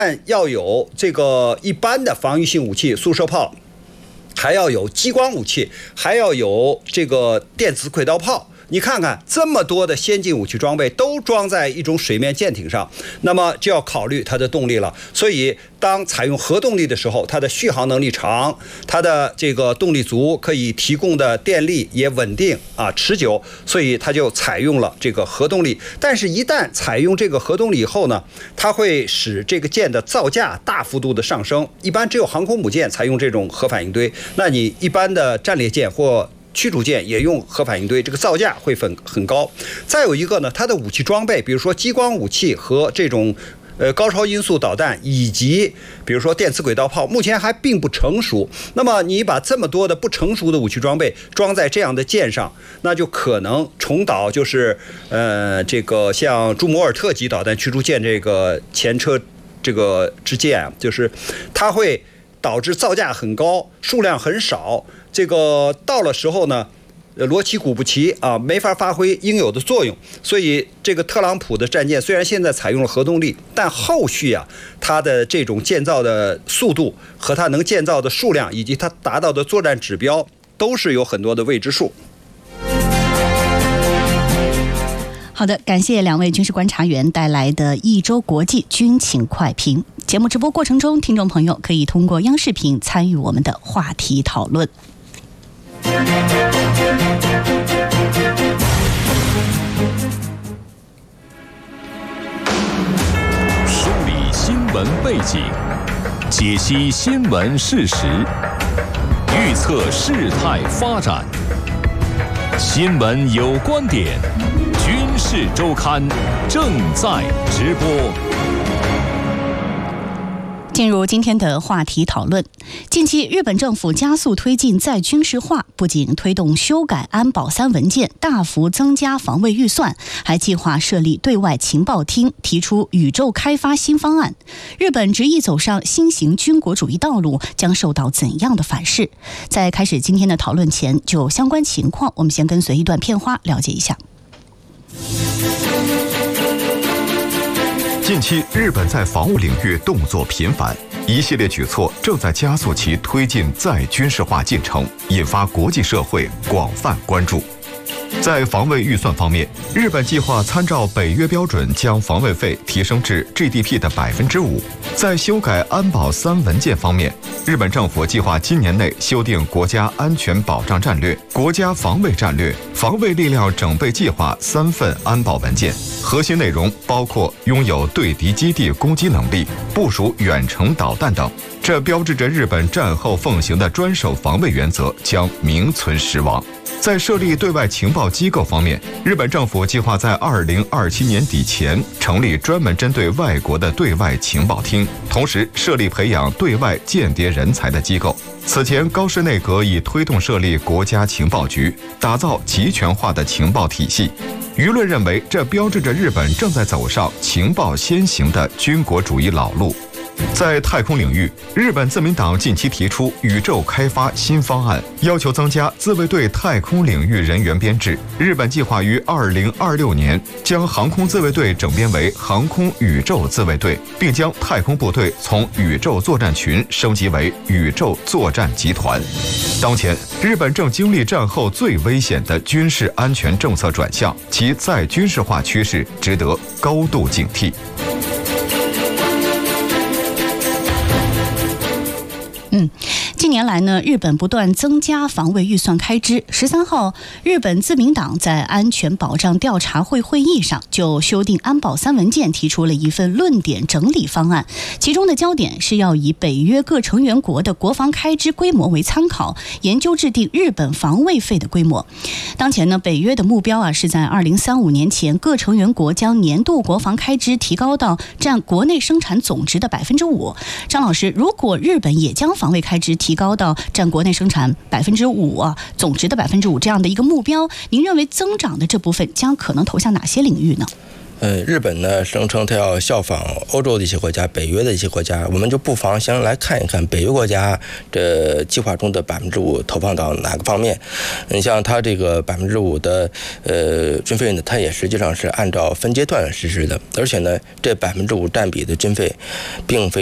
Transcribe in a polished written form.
要有这个一般的防御性武器，速射炮，还要有激光武器，还要有这个电子轨道炮。你看看这么多的先进武器装备都装在一种水面舰艇上，那么就要考虑它的动力了。所以当采用核动力的时候，它的续航能力长，它的这个动力足，可以提供的电力也稳定持久，所以它就采用了这个核动力。但是一旦采用这个核动力以后呢，它会使这个舰的造价大幅度的上升。一般只有航空母舰采用这种核反应堆，那你一般的战列舰或驱逐舰也用核反应堆，这个造价会很高。再有一个呢，它的武器装备，比如说激光武器和这种高超音速导弹，以及比如说电磁轨道炮，目前还并不成熟。那么你把这么多的不成熟的武器装备装在这样的舰上，那就可能重蹈就是这个像朱摩尔特级导弹驱逐舰这个前车这个之鉴，就是它会导致造价很高，数量很少。这个到了时候呢，锣旗鼓不齐没法发挥应有的作用。所以这个特朗普的战舰虽然现在采用了核动力，但后续它的这种建造的速度和它能建造的数量，以及它达到的作战指标，都是有很多的未知数。 好的，感谢两位军事观察员带来的一周国际军情快评。节目直播过程中，听众朋友可以通过央视频参与我们的话题讨论。 梳理新闻背景，解析新闻事实，预测事态发展。新闻有观点，军事周刊正在直播。 进入今天的话题讨论。近期日本政府加速推进再军事化，不仅推动修改安保3文件，大幅增加防卫预算，还计划设立对外情报厅，提出宇宙开发新方案。日本执意走上新型军国主义道路，将受到怎样的反噬？在开始今天的讨论前，就相关情况，我们先跟随一段片花了解一下。 近期，日本在防务领域动作频繁，一系列举措正在加速其推进再军事化进程，引发国际社会广泛关注。在防卫预算方面，日本计划参照北约标准，将防卫费提升至 GDP 的5%。在修改安保3文件方面，日本政府计划今年内修订国家安全保障战略、国家防卫战略、防卫力量整备计划3份安保文件，核心内容包括拥有对敌基地攻击能力、部署远程导弹等。这标志着日本战后奉行的专守防卫原则将名存实亡。在设立对外情报机构方面，日本政府计划在2027年底前成立专门针对外国的对外情报厅，同时设立培养对外间谍人才的机构。此前，高市内阁已推动设立国家情报局，打造集权化的情报体系。舆论认为，这标志着日本正在走上情报先行的军国主义老路。在太空领域，日本自民党近期提出宇宙开发新方案，要求增加自卫队太空领域人员编制。日本计划于2026年将航空自卫队整编为航空宇宙自卫队，并将太空部队从宇宙作战群升级为宇宙作战集团。当前，日本正经历战后最危险的军事安全政策转向，其再军事化趋势值得高度警惕。 近年来呢，日本不断增加防卫预算开支。13号，日本自民党在安全保障调查会会议上就修订安保3文件提出了一份论点整理方案，其中的焦点是要以北约各成员国的国防开支规模为参考，研究制定日本防卫费的规模。当前呢，北约的目标是在2035年前，各成员国将年度国防开支提高到占国内生产总值的5%。张老师，如果日本也将防卫开支提高到占国内生产5%总值的5%这样的一个目标，您认为增长的这部分将可能投向哪些领域呢？ 日本呢声称它要效仿欧洲的一些国家、北约的一些国家，我们就不妨先来看一看北约国家这计划中的5%投放到哪个方面。你像它这个5%的军费呢，它也实际上是按照分阶段实施的，而且呢，这5%占比的军费并非